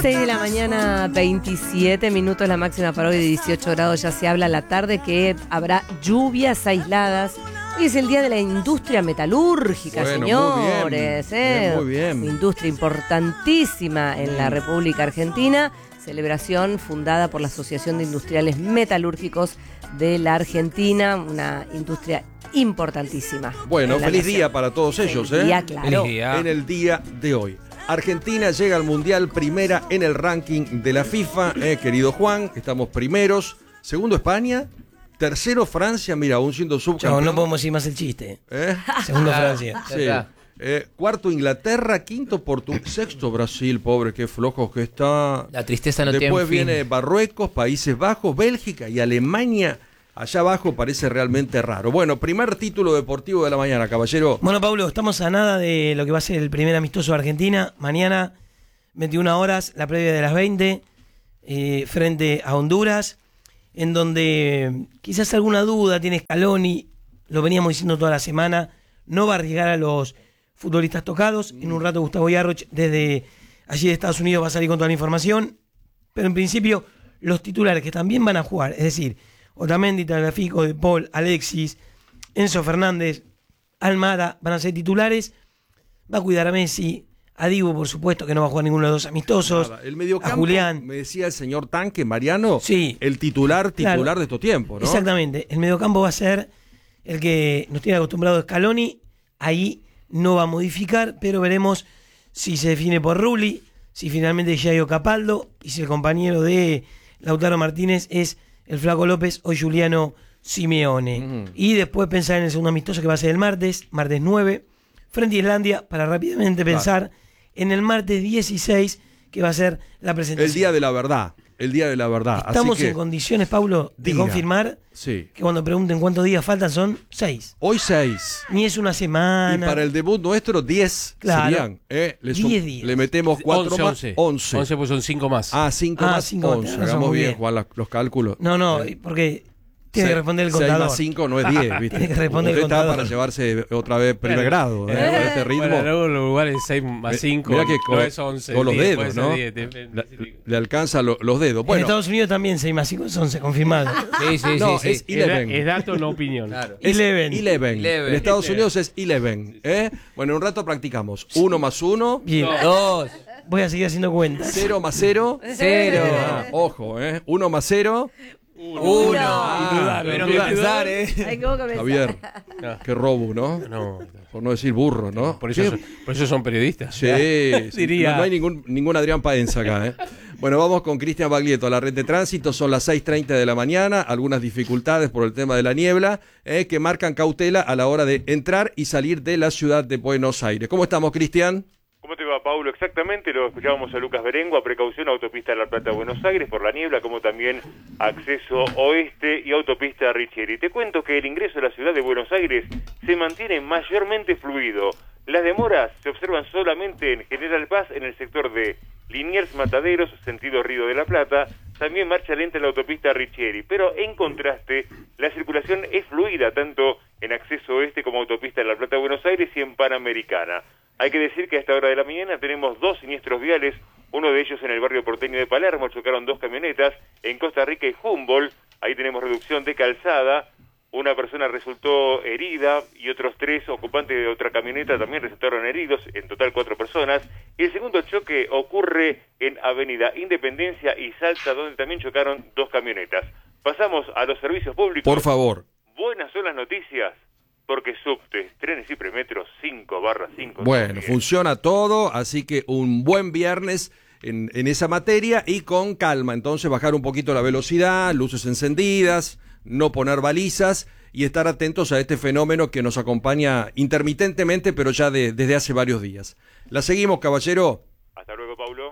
6 de la mañana, 27 minutos, la máxima para hoy de 18 grados. Ya se habla a la tarde que habrá lluvias aisladas. Hoy es el día de la industria metalúrgica, bueno, señores. Muy bien. Una industria importantísima en la República Argentina. Celebración fundada por la Asociación de Industriales Metalúrgicos de la Argentina. Una industria importantísima. Bueno, feliz día para todos ellos, ¿eh? Día, claro. Feliz día. En el día de hoy. Argentina llega al Mundial primera en el ranking de la FIFA, querido Juan, estamos primeros. Segundo España, tercero Francia, mira, aún siendo subcampeón. Chavo, no podemos decir más el chiste. Segundo Francia. Sí. Cuarto Inglaterra, quinto Portugal, sexto Brasil, pobre, qué flojos que está. La tristeza no tiene Después fin. viene Marruecos, Países Bajos, Bélgica y Alemania. Allá abajo parece realmente raro. Bueno, primer título deportivo de la mañana, caballero. Bueno, Pablo, estamos a nada de lo que va a ser el primer amistoso de Argentina. Mañana, 21 horas, la previa de las 20, frente a Honduras, en donde quizás alguna duda tiene Scaloni, lo veníamos diciendo toda la semana, no va a arriesgar a los futbolistas tocados. En un rato Gustavo Yarroch, desde allí de Estados Unidos, va a salir con toda la información. Pero en principio, los titulares que también van a jugar, es decir, Otamendi, Tagliafico, De Paul, Alexis, Enzo Fernández, Almada, van a ser titulares. Va a cuidar a Messi, a Dibu, por supuesto, que no va a jugar ninguno de los dos amistosos. Nada. El mediocampo, a Julián. me decía el señor Tanque, Mariano, Sí. el titular Claro. de estos tiempos, ¿no? Exactamente. El mediocampo va a ser el que nos tiene acostumbrado Scaloni. Ahí no va a modificar, pero veremos si se define por Rulli, si finalmente Yayo Capaldo y si el compañero de Lautaro Martínez es el Flaco López o Giuliano Simeone. Y después pensar en el segundo amistoso que va a ser el martes 9, frente a Islandia, para rápidamente pensar en el martes 16, que va a ser la presentación. El día de la verdad. Estamos Así que, en condiciones, Paulo, de diga. confirmar sí. que cuando pregunten cuántos días faltan son 6. Hoy 6. Ni es una Y semana. para el debut nuestro, 10 Claro. serían. 10 días. Le metemos 4 más. 11. 11 pues son 5 más. 5 Ah, más 5, 11. tenés razón, Hagamos muy bien, bien. Juan, los cálculos. No, porque tiene que responder el contador. 6 más 5 no es 10, ¿viste? Tiene que responder el Usted está contador. para llevarse otra vez primer grado, con este ritmo. Bueno, luego los lugares 6 más 5. Mirá que no es 11. con los 10, dedos, puede ser ¿no? 10, Le alcanza los dedos. En Bueno, Estados Unidos también 6 más 5 es 11, confirmado. Sí, sí, no, sí. es 11. Es dato, no opinión. Es 11. 11. En Estados Unidos es 11. Bueno, en un rato practicamos. 1 más 1. Bien. 2. Voy a seguir haciendo cuentas. 0 más 0. 0. Ojo, 1 más 0. 1. Tuvieron que pensar, Ay, ¿cómo comenzar? Javier, qué robo, ¿no? No. Por no decir burro, ¿no? Por eso son periodistas. Sí, Diría. No hay ningún Adrián Paenza acá, Bueno, vamos con Cristian Baglietto a la red de tránsito. Son las 6:30 de la mañana. Algunas dificultades por el tema de la niebla que marcan cautela a la hora de entrar y salir de la ciudad de Buenos Aires. ¿Cómo estamos, Cristian? ¿Cómo te va, Paulo? Exactamente, lo escuchábamos a Lucas Berengo, a precaución, autopista de La Plata a Buenos Aires por la niebla, como también acceso oeste y autopista Richieri. Te cuento que el ingreso a la ciudad de Buenos Aires se mantiene mayormente fluido. Las demoras se observan solamente en General Paz, en el sector de Liniers Mataderos, sentido Río de la Plata, también marcha lenta en la autopista Richieri, pero en contraste, la circulación es fluida tanto en acceso oeste como autopista de La Plata a Buenos Aires y en Panamericana. Hay que decir que a esta hora de la mañana tenemos 2 siniestros viales, uno de ellos en el barrio porteño de Palermo, chocaron 2 camionetas, en Costa Rica y Humboldt, ahí tenemos reducción de calzada, una persona resultó herida y otros 3 ocupantes de otra camioneta también resultaron heridos, en total 4 personas, y el segundo choque ocurre en Avenida Independencia y Salta, donde también chocaron 2 camionetas. Pasamos a los servicios públicos. Por favor. Buenas son las noticias, porque subtes, trenes y premetros 5/5. Bueno, funciona todo, así que un buen viernes en esa materia y con calma. Entonces bajar un poquito la velocidad, luces encendidas, no poner balizas y estar atentos a este fenómeno que nos acompaña intermitentemente, pero ya desde hace varios días. La seguimos, caballero. Hasta luego, Paulo.